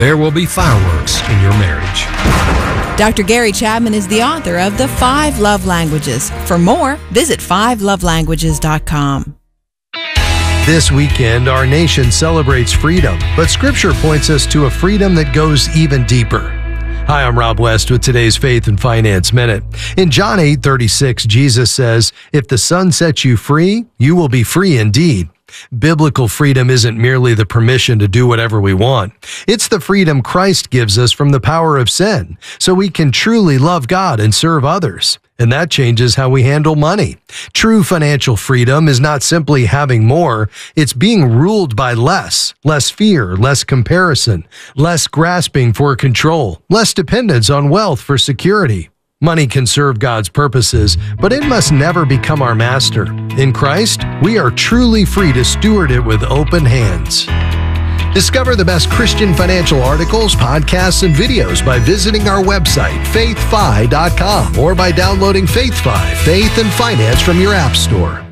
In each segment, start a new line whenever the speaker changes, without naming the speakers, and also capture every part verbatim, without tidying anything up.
there will be fireworks in your marriage.
Doctor Gary Chapman is the author of The Five Love Languages. For more, visit five love languages dot com.
This weekend, our nation celebrates freedom, but Scripture points us to a freedom that goes even deeper. Hi, I'm Rob West with today's Faith and Finance Minute. In John eight thirty-six, Jesus says, "If the Son sets you free, you will be free indeed." Biblical freedom isn't merely the permission to do whatever we want. It's the freedom Christ gives us from the power of sin, so we can truly love God and serve others. And that changes how we handle money. True financial freedom is not simply having more, it's being ruled by less. Less fear, less comparison, less grasping for control, less dependence on wealth for security. Money can serve God's purposes, but it must never become our master. In Christ, we are truly free to steward it with open hands. Discover the best Christian financial articles, podcasts, and videos by visiting our website, faith fi dot com, or by downloading FaithFi, Faith and Finance from your app store.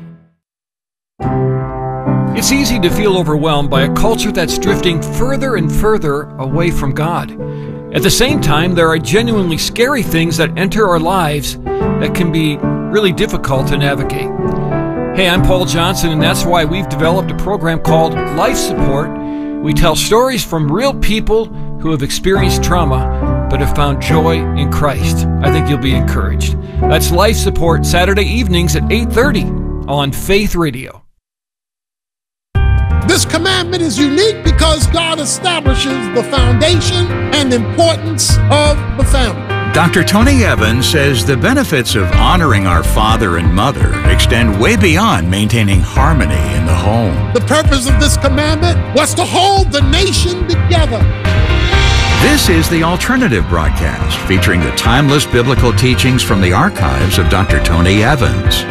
It's easy to feel overwhelmed by a culture that's drifting further and further away from God. At the same time, there are genuinely scary things that enter our lives that can be really difficult to navigate. Hey, I'm Paul Johnson, and that's why we've developed a program called Life Support. We tell stories from real people who have experienced trauma but have found joy in Christ. I think you'll be encouraged. That's Life Support, Saturday evenings at eight thirty on Faith Radio.
This commandment is unique because God establishes the foundation and importance of the family.
Doctor Tony Evans says the benefits of honoring our father and mother extend way beyond maintaining harmony in the home.
The purpose of this commandment was to hold the nation together.
This is the Alternative Broadcast, featuring the timeless biblical teachings from the archives of Doctor Tony Evans.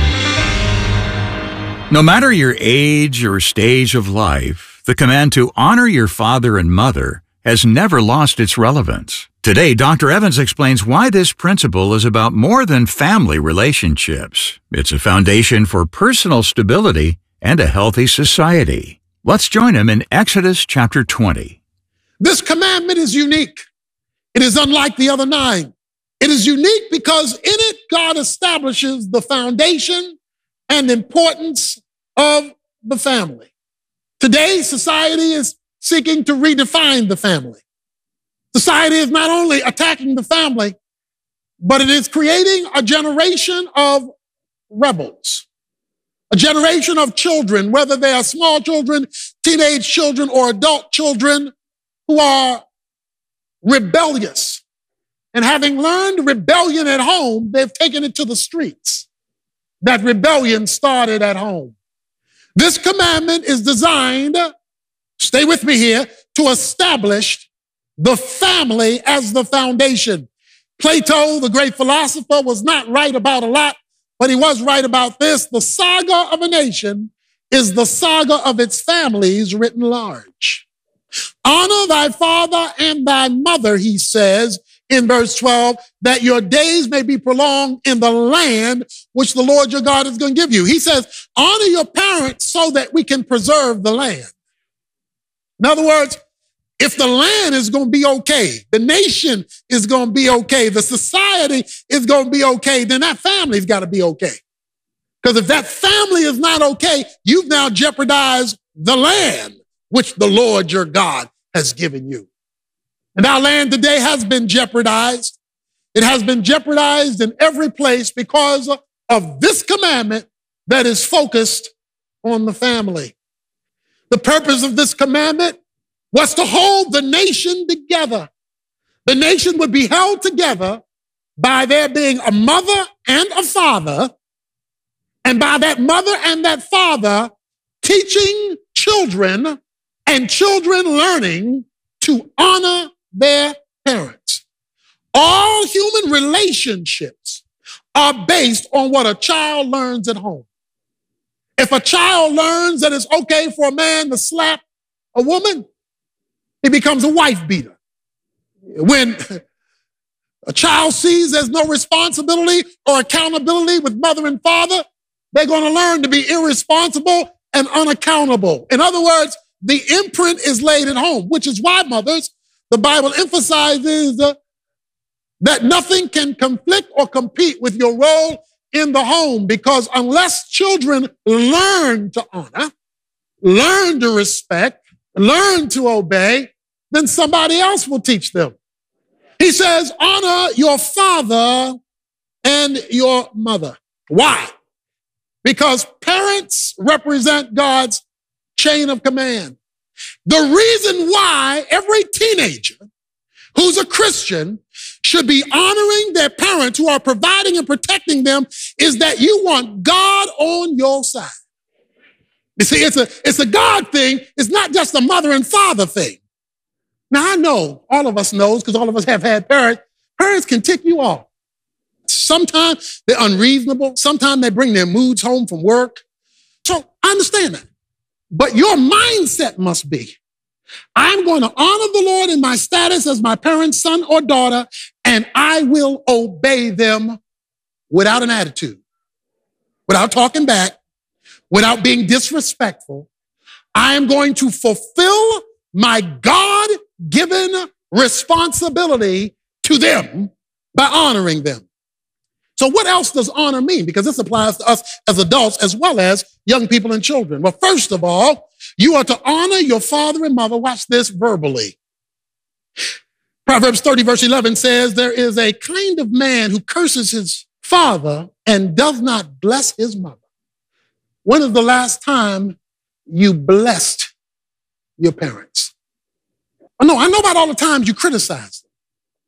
No matter your age or stage of life, the command to honor your father and mother has never lost its relevance. Today, Doctor Evans explains why this principle is about more than family relationships. It's a foundation for personal stability and a healthy society. Let's join him in Exodus chapter twenty.
This commandment is unique. It is unlike the other nine. It is unique because in it, God establishes the foundation and importance of the family. Today, society is seeking to redefine the family. Society is not only attacking the family, but it is creating a generation of rebels, a generation of children, whether they are small children, teenage children, or adult children, who are rebellious. And having learned rebellion at home, they've taken it to the streets. That rebellion started at home. This commandment is designed, stay with me here, to establish the family as the foundation. Plato, the great philosopher, was not right about a lot, but he was right about this. The saga of a nation is the saga of its families written large. Honor thy father and thy mother, he says, in verse twelve, that your days may be prolonged in the land which the Lord your God is going to give you. He says, honor your parents so that we can preserve the land. In other words, if the land is going to be okay, the nation is going to be okay, the society is going to be okay, then that family's got to be okay. Because if that family is not okay, you've now jeopardized the land which the Lord your God has given you. And our land today has been jeopardized. It has been jeopardized in every place because of this commandment that is focused on the family. The purpose of this commandment was to hold the nation together. The nation would be held together by there being a mother and a father, and by that mother and that father teaching children and children learning to honor their parents. All human relationships are based on what a child learns at home. If a child learns that it's okay for a man to slap a woman, he becomes a wife beater. When a child sees there's no responsibility or accountability with mother and father, they're going to learn to be irresponsible and unaccountable. In other words, the imprint is laid at home, which is why, mothers, the Bible emphasizes uh, that nothing can conflict or compete with your role in the home, because unless children learn to honor, learn to respect, learn to obey, then somebody else will teach them. He says, honor your father and your mother. Why? Because parents represent God's chain of command. The reason why every teenager who's a Christian should be honoring their parents who are providing and protecting them is that you want God on your side. You see, it's a, it's a God thing. It's not just a mother and father thing. Now, I know, all of us knows, because all of us have had parents, parents can tick you off. Sometimes they're unreasonable. Sometimes they bring their moods home from work. So I understand that. But your mindset must be, I'm going to honor the Lord in my status as my parent's son or daughter, and I will obey them without an attitude, without talking back, without being disrespectful. I am going to fulfill my God-given responsibility to them by honoring them. So what else does honor mean? Because this applies to us as adults as well as young people and children. Well, first of all, you are to honor your father and mother. Watch this verbally. Proverbs thirty verse eleven says, there is a kind of man who curses his father and does not bless his mother. When is the last time you blessed your parents? Oh, no, I know about all the times you criticized them.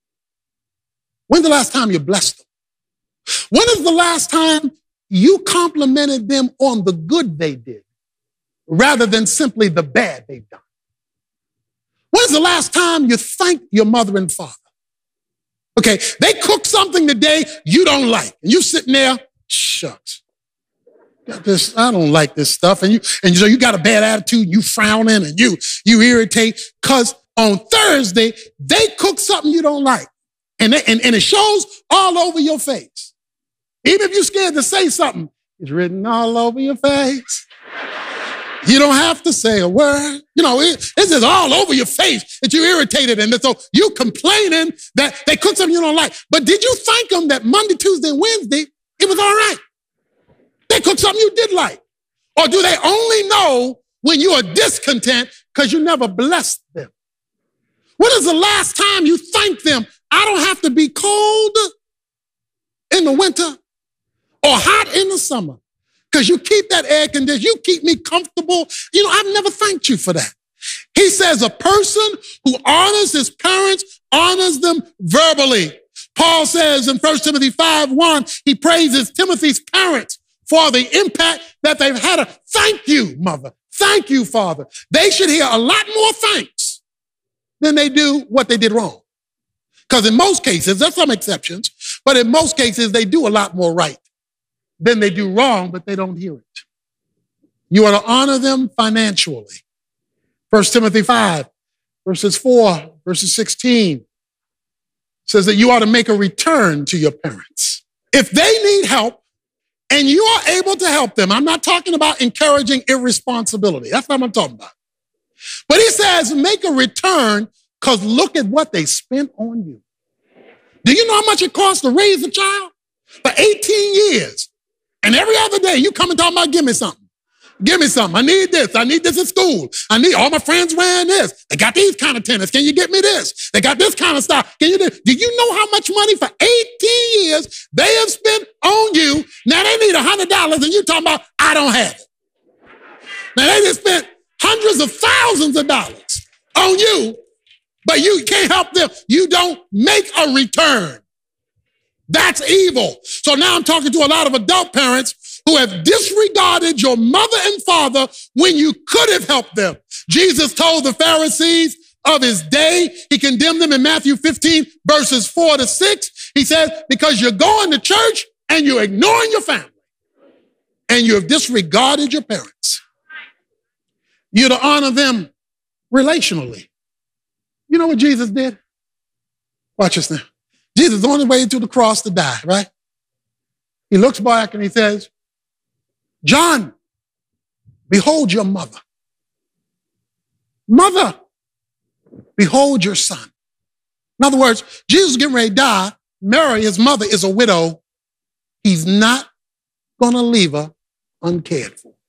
When's the last time you blessed them? When is the last time you complimented them on the good they did rather than simply the bad they've done? When's the last time you thanked your mother and father? Okay, they cooked something today you don't like, and you sitting there, shucks. Got this, I don't like this stuff, and you and so you got a bad attitude, you frowning, and you you irritate because on Thursday they cooked something you don't like, and they, and and it shows all over your face. Even if you're scared to say something, it's written all over your face. You don't have to say a word. You know, it, it's just all over your face that you're irritated. And so you complaining that they cooked something you don't like. But did you thank them that Monday, Tuesday, and Wednesday, it was all right? They cooked something you did like. Or do they only know when you are discontent because you never blessed them? When is the last time you thanked them? I don't have to be cold in the winter or hot in the summer, because you keep that air conditioned, you keep me comfortable. You know, I've never thanked you for that. He says a person who honors his parents honors them verbally. Paul says in First Timothy five one, he praises Timothy's parents for the impact that they've had. A, Thank you, mother. Thank you, father. They should hear a lot more thanks than they do what they did wrong. Because in most cases, there's some exceptions, but in most cases, they do a lot more right than they do wrong, but they don't hear it. You are to honor them financially. First Timothy five, verses four, verses sixteen says that you ought to make a return to your parents. If they need help and you are able to help them, I'm not talking about encouraging irresponsibility. That's not what I'm talking about. But he says make a return because look at what they spent on you. Do you know how much it costs to raise a child? For eighteen years. And every other day, you come and talk about, give me something. Give me something. I need this. I need this at school. I need all my friends wearing this. They got these kind of tennis. Can you get me this? They got this kind of stuff. Can you do? Do you know how much money for eighteen years they have spent on you? Now they need one hundred dollars and you talking about, I don't have it. Now they just spent hundreds of thousands of dollars on you, but you can't help them. You don't make a return. That's evil. So now I'm talking to a lot of adult parents who have disregarded your mother and father when you could have helped them. Jesus told the Pharisees of his day, he condemned them in Matthew fifteen, verses four to six. He said, because you're going to church and you're ignoring your family and you have disregarded your parents. You're to honor them relationally. You know what Jesus did? Watch this now. Jesus is on his way to the cross to die, right? He looks back and he says, John, behold your mother. Mother, behold your son. In other words, Jesus is getting ready to die. Mary, his mother, is a widow. He's not going to leave her uncared for.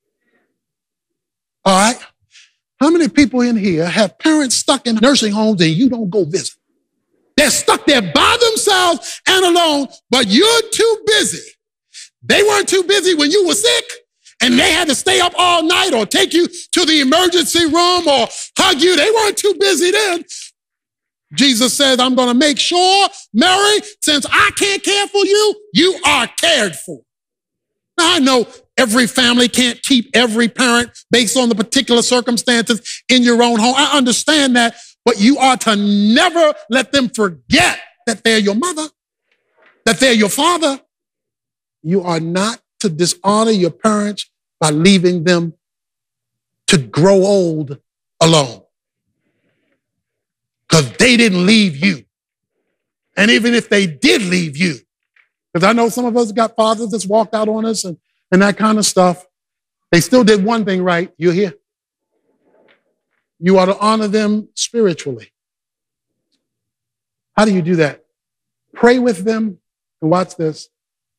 All right? How many people in here have parents stuck in nursing homes and you don't go visit? They're stuck there by themselves and alone, but you're too busy. They weren't too busy when you were sick and they had to stay up all night or take you to the emergency room or hug you. They weren't too busy then. Jesus says, I'm going to make sure, Mary, since I can't care for you, you are cared for. Now, I know every family can't keep every parent based on the particular circumstances in your own home. I understand that, but you are to never let them forget that they're your mother, that they're your father. You are not to dishonor your parents by leaving them to grow old alone. Because they didn't leave you. And even if they did leave you, because I know some of us got fathers that's walked out on us and, and that kind of stuff, they still did one thing right. You're here. You are to honor them spiritually. How do you do that? Pray with them, and watch this,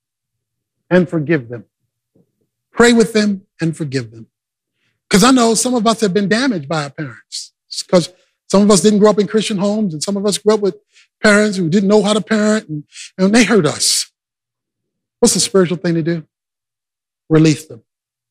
and forgive them. Pray with them and forgive them. Because I know some of us have been damaged by our parents. Because some of us didn't grow up in Christian homes, and some of us grew up with parents who didn't know how to parent, and, and they hurt us. What's the spiritual thing to do? Release them.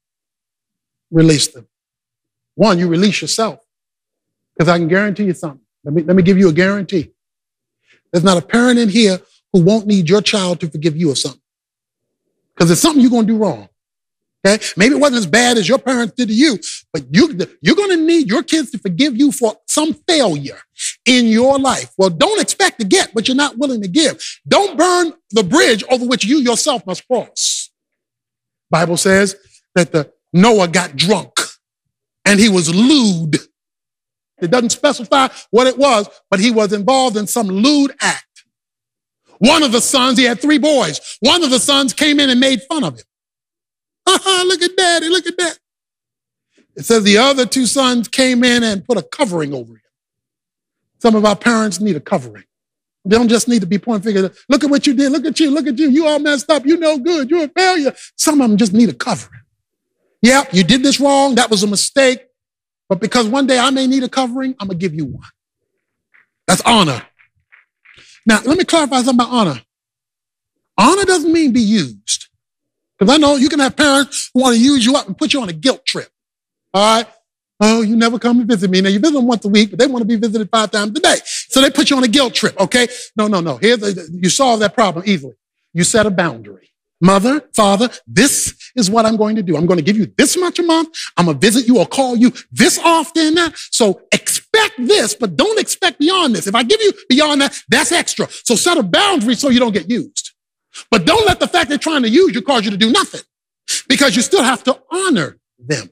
Release them. One, you release yourself. Because I can guarantee you something. Let me, let me give you a guarantee. There's not a parent in here who won't need your child to forgive you of something. Because there's something you're going to do wrong. Okay? Maybe it wasn't as bad as your parents did to you, but you, you're going to need your kids to forgive you for some failure in your life. Well, don't expect to get what you're not willing to give. Don't burn the bridge over which you yourself must cross. Bible says that the Noah got drunk and he was lewd. It doesn't specify what it was, but he was involved in some lewd act. One of the sons, he had three boys. One of the sons came in and made fun of him. Look at daddy, look at that. It says the other two sons came in and put a covering over him. Some of our parents need a covering. They don't just need to be point fingers. Look at what you did. Look at you. Look at you. You all messed up. You no good. You're a failure. Some of them just need a covering. Yep, you did this wrong. That was a mistake. But because one day I may need a covering, I'm going to give you one. That's honor. Now, let me clarify something about honor. Honor doesn't mean be used. Because I know you can have parents who want to use you up and put you on a guilt trip. All right? Oh, you never come to visit me. Now, you visit them once a week, but they want to be visited five times a day. So they put you on a guilt trip, okay? No, no, no. Here's the, you solve that problem easily. You set a boundary. Mother, father, this is what I'm going to do. I'm going to give you this much a month. I'm going to visit you or call you this often. So expect this, but don't expect beyond this. If I give you beyond that, that's extra. So set a boundary so you don't get used. But don't let the fact they're trying to use you cause you to do nothing, because you still have to honor them.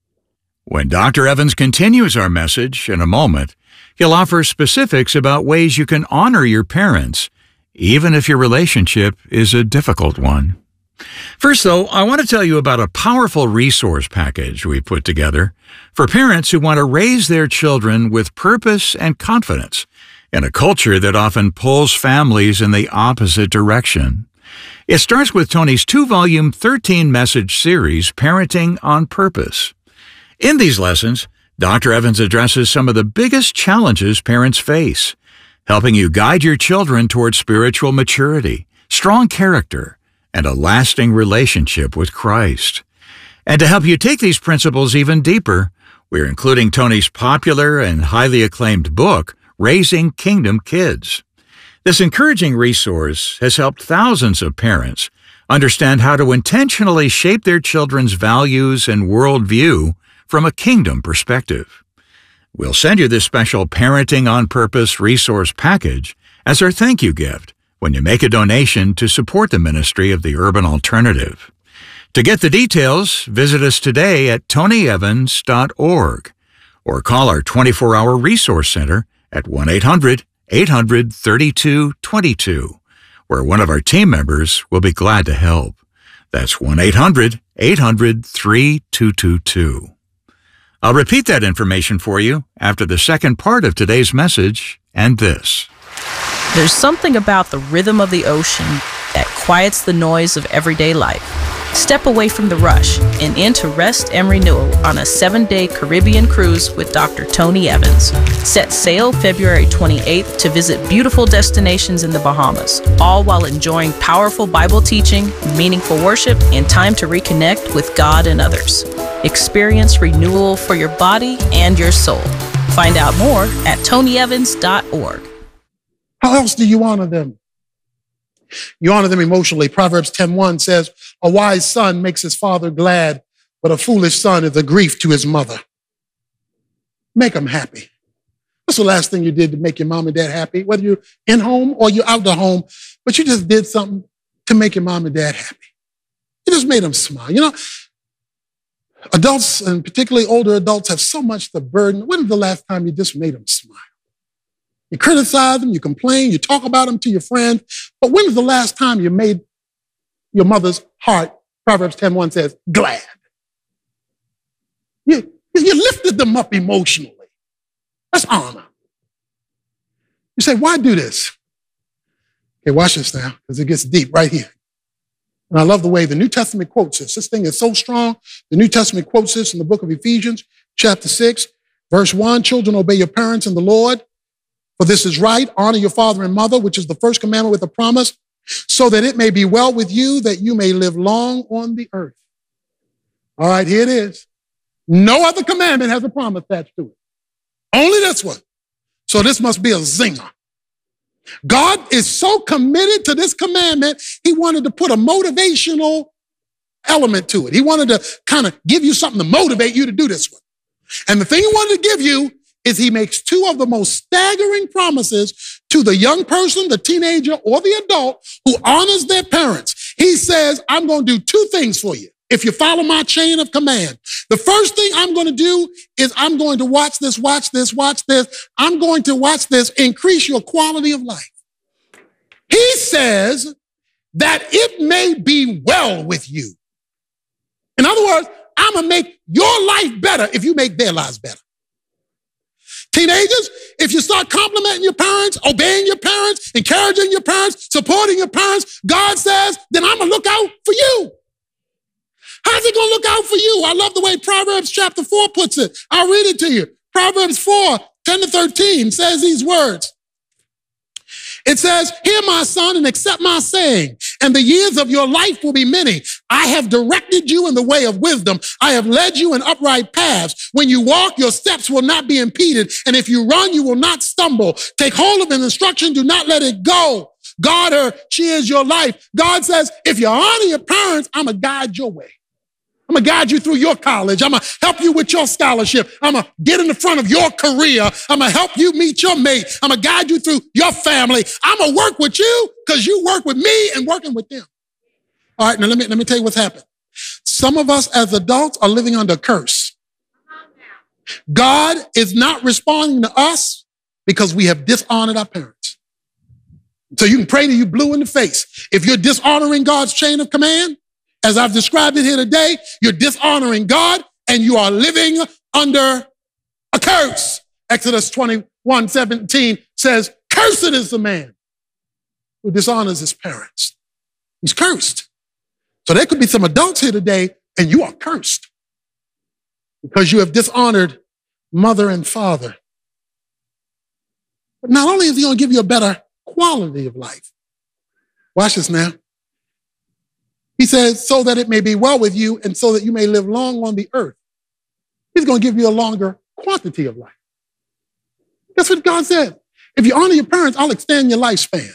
When Doctor Evans continues our message in a moment, he'll offer specifics about ways you can honor your parents, even if your relationship is a difficult one. First, though, I want to tell you about a powerful resource package we put together for parents who want to raise their children with purpose and confidence in a culture that often pulls families in the opposite direction. It starts with Tony's two-volume, thirteen-message series, Parenting on Purpose. In these lessons, Doctor Evans addresses some of the biggest challenges parents face, helping you guide your children toward spiritual maturity, strong character, and a lasting relationship with Christ. And to help you take these principles even deeper, we're including Tony's popular and highly acclaimed book, Raising Kingdom Kids. This encouraging resource has helped thousands of parents understand how to intentionally shape their children's values and worldview from a kingdom perspective. We'll send you this special Parenting on Purpose resource package as our thank you gift when you make a donation to support the ministry of the Urban Alternative. To get the details, visit us today at tony evans dot org or call our twenty-four hour resource center at one eight hundred, eight hundred, thirty-two twenty-two, where one of our team members will be glad to help. That's one eight hundred, eight hundred, thirty-two twenty-two. I'll repeat that information for you after the second part of today's message and this.
There's something about the rhythm of the ocean that quiets the noise of everyday life. Step away from the rush and into rest and renewal on a seven-day Caribbean cruise with Doctor Tony Evans. Set sail February twenty-eighth to visit beautiful destinations in the Bahamas, all while enjoying powerful Bible teaching, meaningful worship, and time to reconnect with God and others. Experience renewal for your body and your soul. Find out more at tony evans dot org.
How else do you honor them? You honor them emotionally. Proverbs ten one says, a wise son makes his father glad, but a foolish son is a grief to his mother. Make them happy. What's the last thing you did to make your mom and dad happy? Whether you're in home or you're out the home, but you just did something to make your mom and dad happy. You just made them smile. You know, adults, and particularly older adults, have so much the burden. When was the last time you just made them smile? You criticize them, you complain, you talk about them to your friends, but when was the last time you made your mother's heart, Proverbs ten one says, glad? You, you lifted them up emotionally. That's honor. You say, why do this? Okay, watch this now, because it gets deep right here. And I love the way the New Testament quotes this. This thing is so strong. The New Testament quotes this in the book of Ephesians, chapter six, verse one, children, obey your parents in the Lord, for this is right. Honor your father and mother, which is the first commandment with a promise, so that it may be well with you, that you may live long on the earth. All right, here it is. No other commandment has a promise attached to it. Only this one. So this must be a zinger. God is so committed to this commandment, he wanted to put a motivational element to it. He wanted to kind of give you something to motivate you to do this one. And the thing he wanted to give you is he makes two of the most staggering promises to the young person, the teenager, or the adult who honors their parents. He says, I'm going to do two things for you if you follow my chain of command. The first thing I'm going to do is I'm going to watch this, watch this, watch this. I'm going to watch this increase your quality of life. He says that it may be well with you. In other words, I'm going to make your life better if you make their lives better. Teenagers, if you start complimenting your parents, obeying your parents, encouraging your parents, supporting your parents, God says, then I'm going to look out for you. How's he going to look out for you? I love the way Proverbs chapter four puts it. I'll read it to you. Proverbs four, ten to thirteen says these words. It says, hear my son and accept my saying, and the years of your life will be many. I have directed you in the way of wisdom. I have led you in upright paths. When you walk, your steps will not be impeded. And if you run, you will not stumble. Take hold of an instruction. Do not let it go. Guard her. She is your life. God says, if you honor your parents, I'm going to guide your way. I'm going to guide you through your college. I'm going to help you with your scholarship. I'm going to get in the front of your career. I'm going to help you meet your mate. I'm going to guide you through your family. I'm going to work with you because you work with me and working with them. All right, now let me, let me tell you what's happened. Some of us as adults are living under a curse. God is not responding to us because we have dishonored our parents. So you can pray to you blue in the face. If you're dishonoring God's chain of command, as I've described it here today, you're dishonoring God and you are living under a curse. Exodus twenty-one seventeen says, cursed is the man who dishonors his parents. He's cursed. So there could be some adults here today and you are cursed because you have dishonored mother and father. But not only is he going to give you a better quality of life. Watch this now. He says, so that it may be well with you and so that you may live long on the earth. He's going to give you a longer quantity of life. That's what God said. If you honor your parents, I'll extend your lifespan.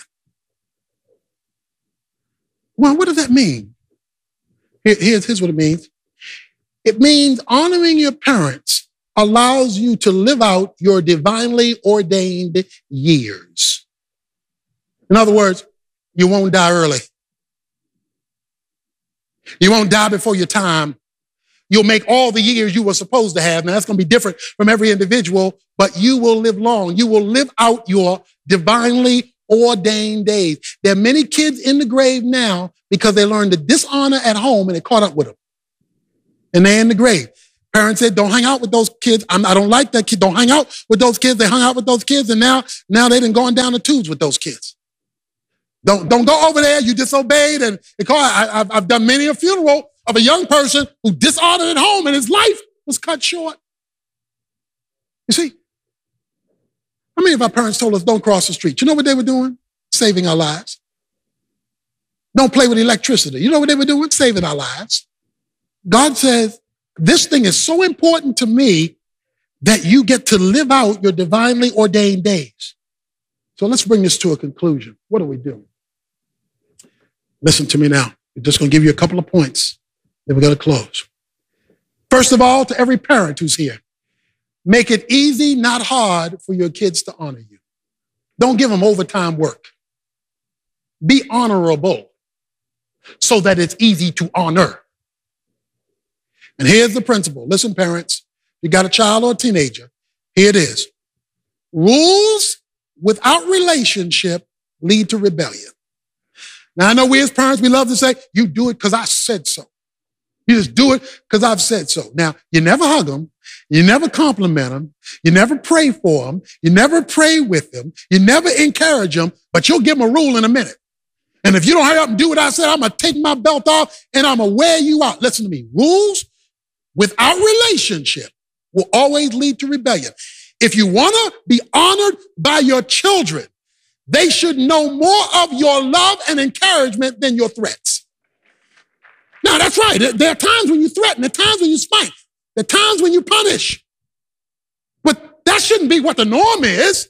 Well, what does that mean? Here, here's, here's what it means. It means honoring your parents allows you to live out your divinely ordained years. In other words, you won't die early. You won't die before your time. You'll make all the years you were supposed to have. Now, that's going to be different from every individual, but you will live long. You will live out your divinely ordained days. There are many kids in the grave now because they learned to dishonor at home and it caught up with them. And they're in the grave. Parents said, don't hang out with those kids. I'm, I don't like that kid. Don't hang out with those kids. They hung out with those kids, and now, now they done gone down the tubes with those kids. Don't, don't go over there. You disobeyed. And because I, I've, I've done many a funeral of a young person who dishonored at home and his life was cut short. You see, how many of our parents told us don't cross the street? You know what they were doing? Saving our lives. Don't play with electricity. You know what they were doing? Saving our lives. God says, this thing is so important to me that you get to live out your divinely ordained days. So let's bring this to a conclusion. What are we doing? Listen to me now. We're just going to give you a couple of points. Then we're going to close. First of all, to every parent who's here, make it easy, not hard, for your kids to honor you. Don't give them overtime work. Be honorable so that it's easy to honor. And here's the principle. Listen, parents, you got a child or a teenager. Here it is. Rules without relationship lead to rebellion. Now, I know we as parents, we love to say, you do it because I said so. You just do it because I've said so. Now, you never hug them. You never compliment them. You never pray for them. You never pray with them. You never encourage them, but you'll give them a rule in a minute. And if you don't hurry up and do what I said, I'm going to take my belt off and I'm going to wear you out. Listen to me. Rules without relationship will always lead to rebellion. If you want to be honored by your children, they should know more of your love and encouragement than your threats. Now, that's right. There are times when you threaten. There are times when you spite. There are times when you punish. But that shouldn't be what the norm is.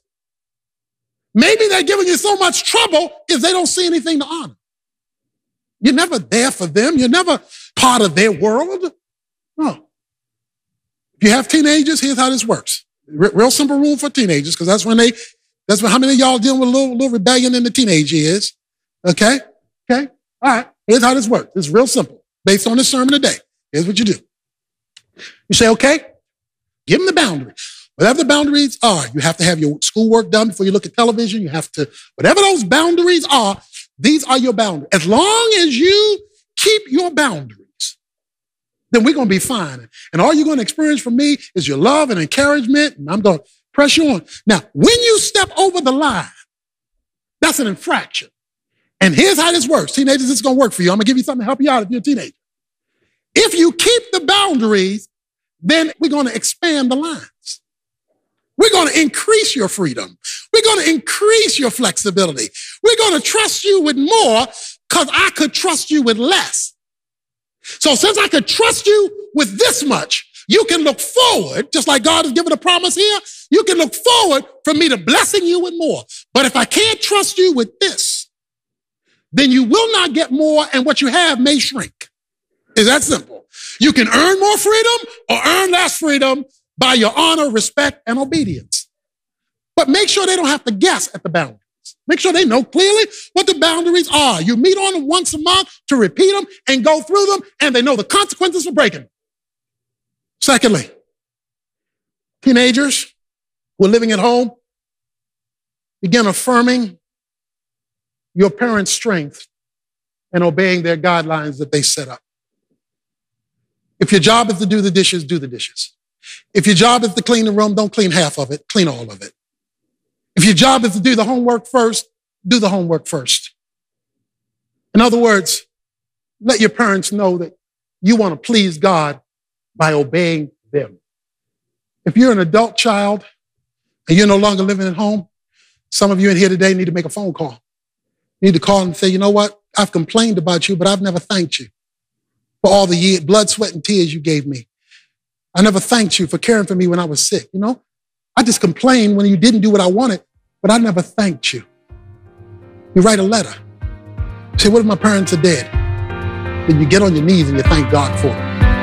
Maybe they're giving you so much trouble if they don't see anything to honor. You're never there for them. You're never part of their world. No. If you have teenagers, here's how this works. Real simple rule for teenagers, because that's when they, that's when, how many of y'all dealing with a little, little rebellion in the teenage years? Okay? Okay? All right. Here's how this works. It's real simple. Based on this sermon today. Here's what you do. You say, okay, give them the boundaries. Whatever the boundaries are, you have to have your schoolwork done before you look at television. You have to, whatever those boundaries are, these are your boundaries. As long as you keep your boundaries, then we're going to be fine. And all you're going to experience from me is your love and encouragement, and I'm going to press you on. Now, when you step over the line, that's an infraction. And here's how this works. Teenagers, this is going to work for you. I'm going to give you something to help you out if you're a teenager. If you keep the boundaries, then we're going to expand the lines. We're going to increase your freedom. We're going to increase your flexibility. We're going to trust you with more because I could trust you with less. So since I could trust you with this much, you can look forward, just like God has given a promise here, you can look forward for me to blessing you with more. But if I can't trust you with this, then you will not get more and what you have may shrink. It's that simple. You can earn more freedom or earn less freedom by your honor, respect, and obedience. But make sure they don't have to guess at the boundaries. Make sure they know clearly what the boundaries are. You meet on them once a month to repeat them and go through them, and they know the consequences for breaking them. Secondly, teenagers who are living at home, begin affirming your parents' strength and obeying their guidelines that they set up. If your job is to do the dishes, do the dishes. If your job is to clean the room, don't clean half of it, clean all of it. If your job is to do the homework first, do the homework first. In other words, let your parents know that you want to please God by obeying them. If you're an adult child and you're no longer living at home, some of you in here today need to make a phone call. You need to call and say, you know what? I've complained about you, but I've never thanked you for all the years, blood, sweat, and tears you gave me. I never thanked you for caring for me when I was sick. You know, I just complained when you didn't do what I wanted, but I never thanked you. You write a letter. You say, what if my parents are dead? Then you get on your knees and you thank God for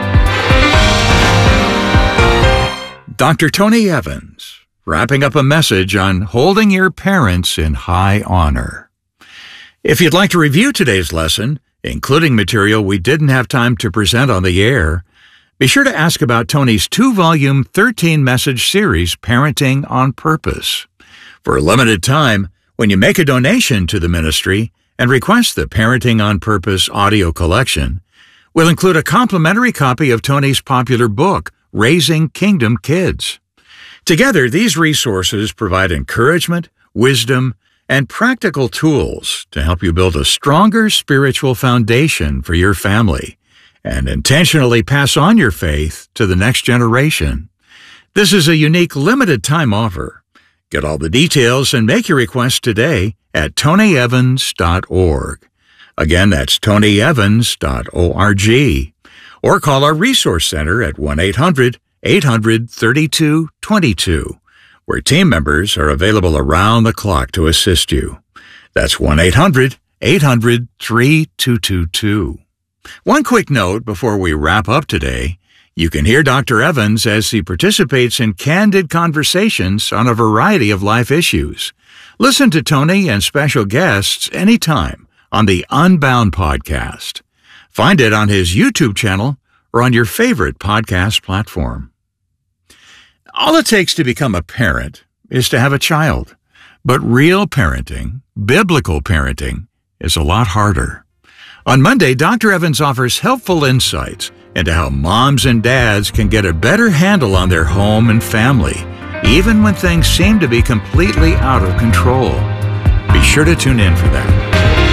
them.
Doctor Tony Evans, wrapping up a message on holding your parents in high honor. If you'd like to review today's lesson, including material we didn't have time to present on the air, be sure to ask about Tony's two-volume, thirteen-message series, Parenting on Purpose. For a limited time, when you make a donation to the ministry and request the Parenting on Purpose audio collection, we'll include a complimentary copy of Tony's popular book, Raising Kingdom Kids. Together, these resources provide encouragement, wisdom, and practical tools to help you build a stronger spiritual foundation for your family and intentionally pass on your faith to the next generation. This is a unique limited-time offer. Get all the details and make your request today at tony evans dot org. Again, that's tony evans dot org. Or call our Resource Center at one eight hundred eight hundred thirty-two twenty-two, where team members are available around the clock to assist you. That's one eight hundred eight hundred thirty-two twenty-two. One quick note before we wrap up today. You can hear Doctor Evans as he participates in candid conversations on a variety of life issues. Listen to Tony and special guests anytime on the Unbound podcast. Find it on his YouTube channel or on your favorite podcast platform. All it takes to become a parent is to have a child. But real parenting, biblical parenting, is a lot harder. On Monday, Doctor Evans offers helpful insights into how moms and dads can get a better handle on their home and family, even when things seem to be completely out of control. Be sure to tune in for that.